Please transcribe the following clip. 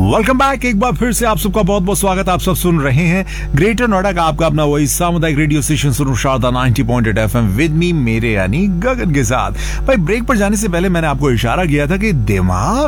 Welcome back. एक बार फिर से आप सबका बहुत बहुत स्वागत। आप सब सुन रहे हैं ग्रेटर नोएडा का आपका अपना वही सामुदायिक रेडियो स्टेशन सुनो शारदा 90.8 FM विद मी मेरे यानी गगन के साथ। भाई ब्रेक पर जाने से पहले मैंने आपको इशारा किया था कि दिमाग